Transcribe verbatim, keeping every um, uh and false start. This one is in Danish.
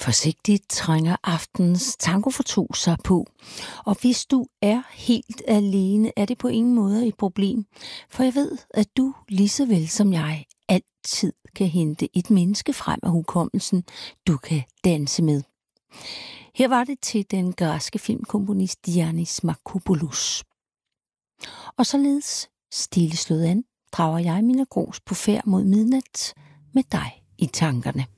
Forsigtigt trænger aftens tangofortog sig på, og hvis du er helt alene, er det på ingen måde et problem, for jeg ved, at du lige så vel som jeg altid kan hente et menneske frem af hukommelsen, du kan danse med. Her var det til den græske filmkomponist Giannis Markopoulos. Og således stille slået an, drager jeg mine grus på færd mod midnat med dig i tankerne.